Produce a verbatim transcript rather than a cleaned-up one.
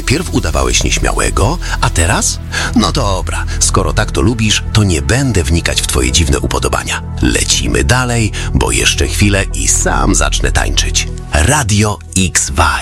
Najpierw udawałeś nieśmiałego, a teraz? No dobra, skoro tak to lubisz, to nie będę wnikać w twoje dziwne upodobania. Lecimy dalej, bo jeszcze chwilę i sam zacznę tańczyć. Radio X Vibe.